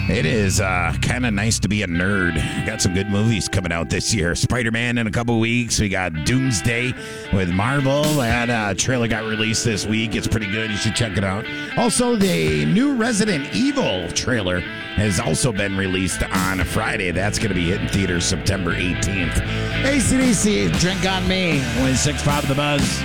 It is kind of nice to be a nerd. Got some good movies coming out this year. Spider-Man in a couple weeks. We got Doomsday with Marvel. That trailer got released this week. It's pretty good. You should check it out. Also, the new Resident Evil trailer has also been released on a Friday. That's going to be hitting theaters September 18th. AC/DC, Drink on Me. 106.5 The Buzz.